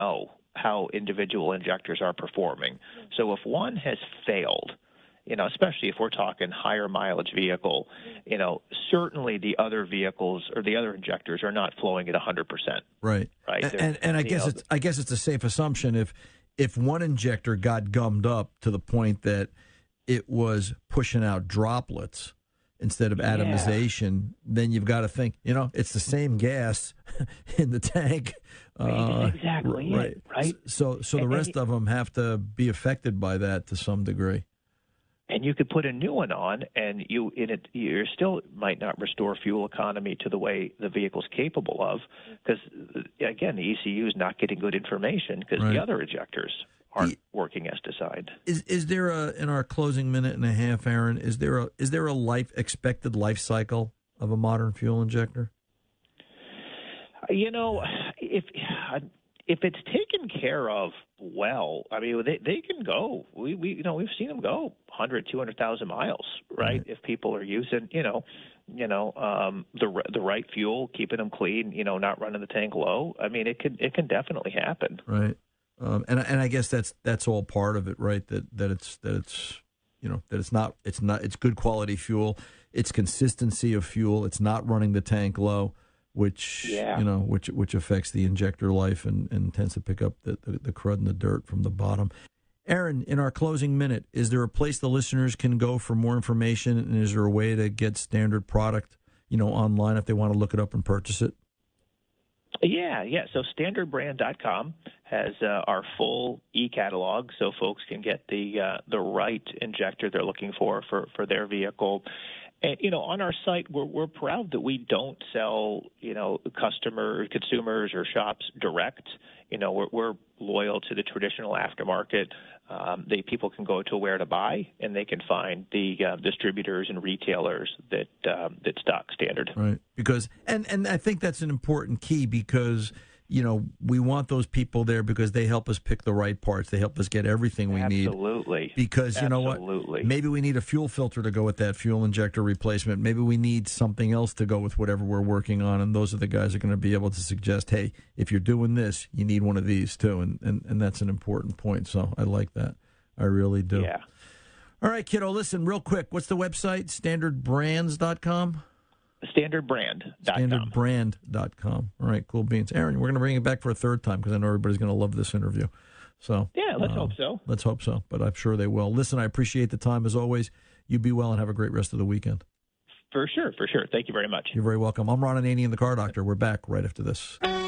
know how individual injectors are performing. So if one has failed, especially if we're talking higher mileage vehicle, certainly the other vehicles or the other injectors are not flowing at 100%. Right. Right. And I guess it's a safe assumption if one injector got gummed up to the point that it was pushing out droplets instead of atomization, then you've got to think, it's the same gas in the tank. Exactly. Right. So the rest of them have to be affected by that to some degree. And you could put a new one on, and you still might not restore fuel economy to the way the vehicle's capable of, because again, the ECU is not getting good information because the other injectors aren't working as designed. Is there in our closing minute and a half, Aaron? Is there a expected life cycle of a modern fuel injector? If it's taken care of well, I mean, they can go. We've seen them go 100, 200,000 miles, right? Mm-hmm. If people are using, the right fuel, keeping them clean, not running the tank low. I mean, it can definitely happen. Right. And I guess that's all part of it, right? That it's good quality fuel. It's consistency of fuel. It's not running the tank low, which affects the injector life and tends to pick up the crud and the dirt from the bottom. Aaron, in our closing minute, is there a place the listeners can go for more information, and is there a way to get standard product, online if they want to look it up and purchase it? Yeah. So standardbrand.com has our full e-catalog, so folks can get the right injector they're looking for their vehicle. And, on our site, we're proud that we don't sell, consumers or shops direct. We're loyal to the traditional aftermarket. People can go to where to buy, and they can find the distributors and retailers that stock Standard. Right. Because and I think that's an important key because we want those people there because they help us pick the right parts. They help us get everything we need. Absolutely. Because you know what? Maybe we need a fuel filter to go with that fuel injector replacement. Maybe we need something else to go with whatever we're working on. And those are the guys that are going to be able to suggest, hey, if you're doing this, you need one of these too. And that's an important point. So I like that. I really do. Yeah. All right, kiddo, listen, real quick. What's the website? Standardbrands.com? Standardbrand.com. Standardbrand.com. All right, cool beans. Aaron, we're going to bring it back for a third time because I know everybody's going to love this interview. So yeah, let's hope so. Let's hope so, but I'm sure they will. Listen, I appreciate the time as always. You be well and have a great rest of the weekend. For sure. Thank you very much. You're very welcome. I'm Ron Ananian, the Car Doctor. We're back right after this.